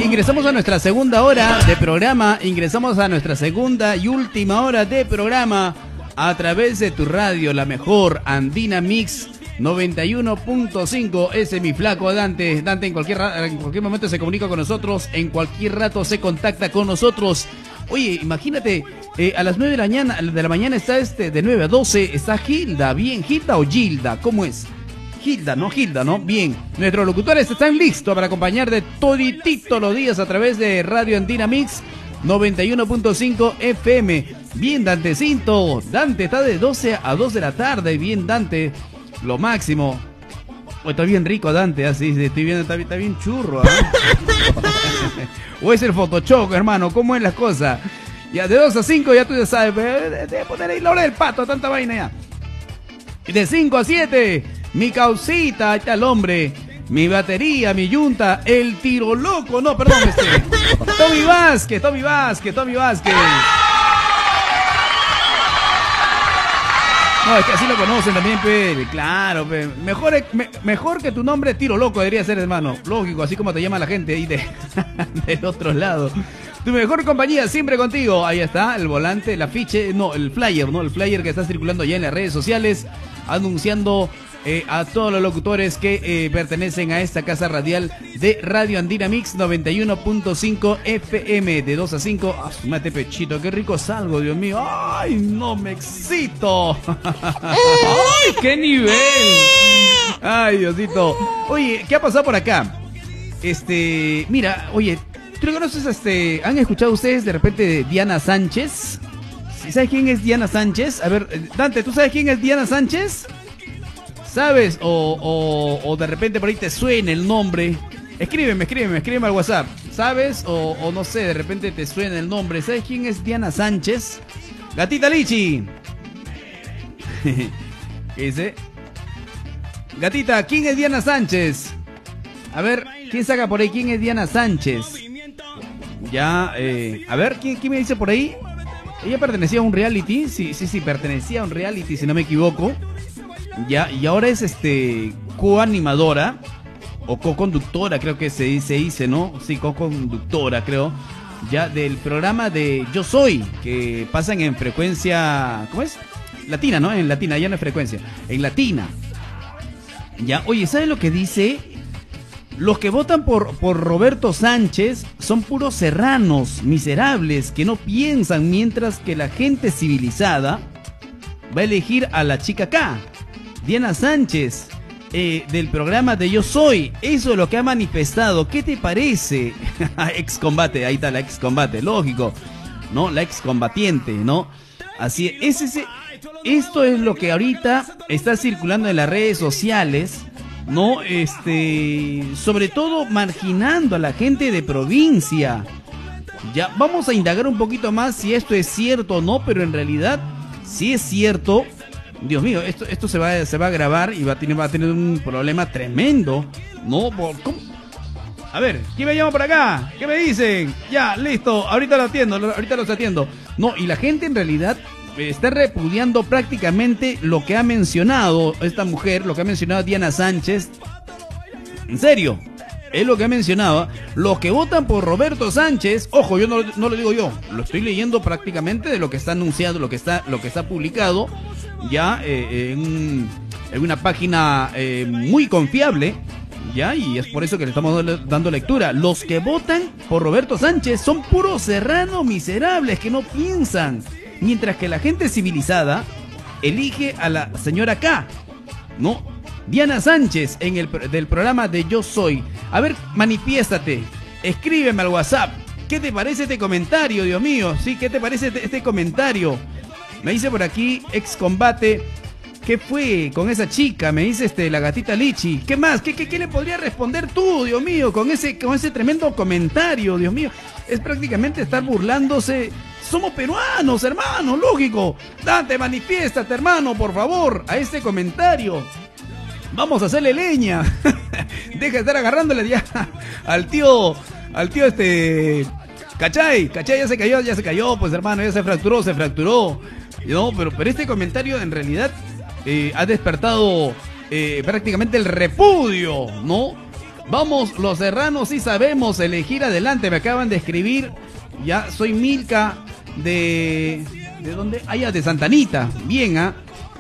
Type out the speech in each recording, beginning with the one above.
ingresamos a nuestra segunda hora de programa. Ingresamos a nuestra segunda y última hora de programa a través de tu radio, la mejor Andina Mix 91.5. Ese es mi flaco Dante. Dante en cualquier momento se comunica con nosotros, en cualquier rato se contacta con nosotros. Oye, imagínate, a las 9 de la mañana está de 9 a 12 está Gilda. ¿Bien, Gilda o Gilda? ¿Cómo es? Gilda, ¿no? Bien. Nuestros locutores están listos para acompañar de toditito los días a través de Radio Andina Mix 91.5 FM. Bien, Dantecito. Dante está de 12 a 2 de la tarde. Bien, Dante. Lo máximo. Oh, está bien rico, Dante. Así estoy viendo, está bien churro. O es el Photoshop, hermano. ¿Cómo es la cosa? Ya, de 2 a 5 ya tú ya sabes. Debe poner ahí la hora del pato, tanta vaina ya. Y de 5 a 7... mi causita, ahí está el hombre, mi batería, mi yunta, el tiro loco, no, perdón, Tommy Vázquez. No, es que así lo conocen también, pe, claro, pe. Mejor que tu nombre, tiro loco debería ser, hermano, lógico, así como te llama la gente ahí del otro lado. Tu mejor compañía, siempre contigo. Ahí está, el volante, el afiche, el flyer que está circulando ya en las redes sociales, anunciando a todos los locutores que pertenecen a esta casa radial de Radio Andina Mix 91.5 FM de 2 a 5. Mate pechito, qué rico salgo, Dios mío. Ay, no me excito. Ay, qué nivel. Ay, Diosito. Oye, ¿qué ha pasado por acá? Mira, oye, ¿tú le conoces han escuchado ustedes de repente de Diana Sánchez? ¿Sabes quién es Diana Sánchez? A ver, Dante, ¿tú sabes quién es Diana Sánchez? ¿Sabes? O de repente por ahí te suena el nombre. Escríbeme al WhatsApp. ¿Sabes? O no sé, de repente te suena el nombre. ¿Sabes quién es Diana Sánchez? Gatita Lichi. ¿Qué dice? Gatita, ¿quién es Diana Sánchez? A ver, ¿quién saca por ahí? ¿Quién es Diana Sánchez? Ya, a ver, ¿quién me dice por ahí? Ella pertenecía a un reality. Sí, pertenecía a un reality, si no me equivoco. Ya, y ahora es coanimadora o co-conductora, creo que se dice, ¿no? Sí, co-conductora, creo, ya del programa de Yo Soy, que pasan en frecuencia, ¿cómo es? Latina, ¿no? En Latina, ya no es frecuencia, en Latina. Ya, oye, ¿sabes lo que dice? Los que votan por Roberto Sánchez son puros serranos, miserables, que no piensan, mientras que la gente civilizada va a elegir a la chica acá. Diana Sánchez, del programa de Yo Soy. Eso es lo que ha manifestado. ¿Qué te parece? Excombate, ahí está la excombate, lógico, ¿no? La excombatiente, ¿no? Así es, esto es lo que ahorita está circulando en las redes sociales, ¿no? Sobre todo marginando a la gente de provincia. Ya, vamos a indagar un poquito más si esto es cierto o no, pero en realidad, si es cierto... Dios mío, esto se va a grabar y va a tener un problema tremendo, ¿no? ¿Cómo? A ver, ¿quién me llama por acá? ¿Qué me dicen? Ya, listo, ahorita los atiendo. No, y la gente en realidad está repudiando prácticamente lo que ha mencionado esta mujer, lo que ha mencionado Diana Sánchez. En serio, es lo que ha mencionado. Los que votan por Roberto Sánchez, ojo, yo no lo digo yo, lo estoy leyendo prácticamente de lo que está anunciado, lo que está publicado ya en una página muy confiable, ya, y es por eso que le estamos dando lectura. Los que votan por Roberto Sánchez son puros serranos miserables que no piensan, mientras que la gente civilizada elige a la señora K, ¿no? Diana Sánchez del programa de Yo Soy. A ver, manifiéstate, escríbeme al WhatsApp. ¿Qué te parece este comentario, Dios mío? Sí, ¿qué te parece este comentario? Me dice por aquí, Excombate, ¿qué fue con esa chica? Me dice la gatita Lichi. ¿Qué más? ¿Qué le podría responder tú, Dios mío, con ese tremendo comentario, Dios mío? Es prácticamente estar burlándose. Somos peruanos, hermano, lógico. Dante, manifiéstate, hermano, por favor, a este comentario. Vamos a hacerle leña. Deja de estar agarrándole ya al tío ¿Cachai? Ya se cayó, pues hermano, ya se fracturó. No, pero este comentario en realidad ha despertado prácticamente el repudio, ¿no? Vamos, los serranos sí sabemos elegir adelante. Me acaban de escribir. Ya soy Milka ¿de dónde? Allá de Santa Anita. Bien, ¿ah?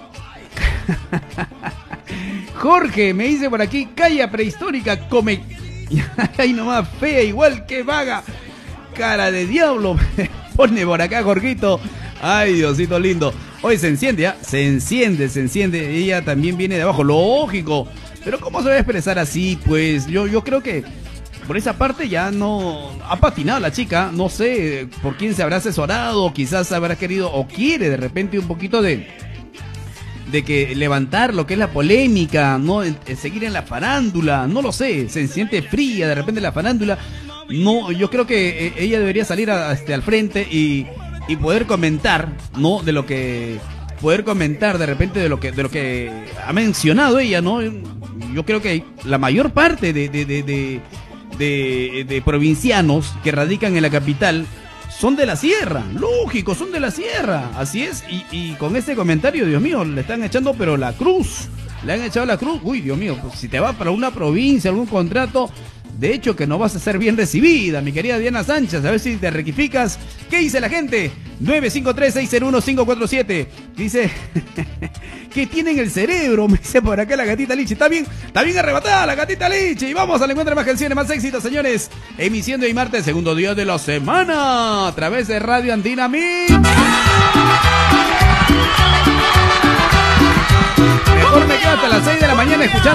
Jorge me dice por aquí, calla prehistórica, come. Ay, nomás fea, igual que vaga. Cara de diablo. Pone por acá, Jorgito. Ay, Diosito lindo. Hoy se enciende, ¿ya? Se enciende. Ella también viene de abajo, lógico. Pero ¿cómo se va a expresar así? Pues yo creo que por esa parte ya no ha patinado la chica. No sé por quién se habrá asesorado. Quizás habrá querido o quiere de repente un poquito de que levantar lo que es la polémica, no seguir en la farándula. No lo sé. Se siente fría de repente la farándula. No, yo creo que ella debería salir al frente y poder comentar, ¿no? De lo que poder comentar de repente de lo que ha mencionado ella, ¿no? Yo creo que la mayor parte de provincianos que radican en la capital son de la sierra, lógico, son de la sierra, así es, y con este comentario, Dios mío, le están echando pero la cruz, le han echado la cruz, uy, Dios mío, pues si te vas para una provincia, algún contrato, de hecho que no vas a ser bien recibida, mi querida Diana Sánchez, a ver si te rectificas. ¿Qué dice la gente? 953-601-547. Dice, que tienen el cerebro, me dice por acá la gatita Liche. Está bien arrebatada la gatita Liche. Y vamos al encuentro de más canciones, más éxitos, señores. Emisión de hoy martes, segundo día de la semana, a través de Radio Andina Mix. Mejor me quedo hasta las 6 de la mañana escuchando